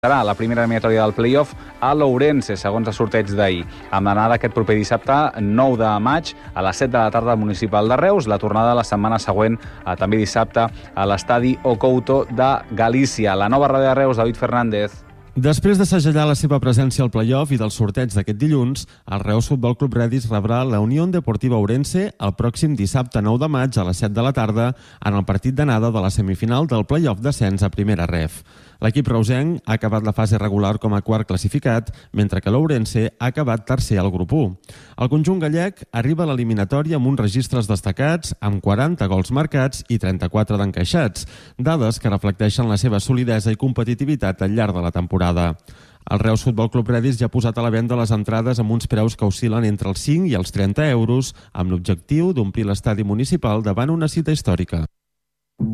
Serà la primera eliminatòria del play-off a l'Ourense, segons el sorteig d'ahir, amb l'anada aquest proper dissabte 9 de maig a les 7 de la tarda al Municipal de Reus, la tornada la setmana següent, també dissabte, a l'estadi O Couto de Galícia. La nova ràdio de Reus, David Fernández. Després de segellar la seva presència al play-off i del sorteig d'aquest dilluns, el Reus Futbol Club Redis rebrà la Unió Deportiva Ourense el pròxim dissabte 9 de maig a les 7 de la tarda en el partit d'anada de la semifinal del play-off d'ascens a primera ref. L'equip reusenc ha acabat la fase regular com a quart classificat, mentre que l'Ourense ha acabat tercer al grup 1. El conjunt gallec arriba a l'eliminatòria amb uns registres destacats, amb 40 gols marcats i 34 d'encaixats, dades que reflecteixen la seva solidesa i competitivitat al llarg de la temporada. El Reus Futbol Club Redis ja ha posat a la venda les entrades amb uns preus que oscil·len entre els 5 i els 30 euros, amb l'objectiu d'omplir l'estadi municipal davant una cita històrica.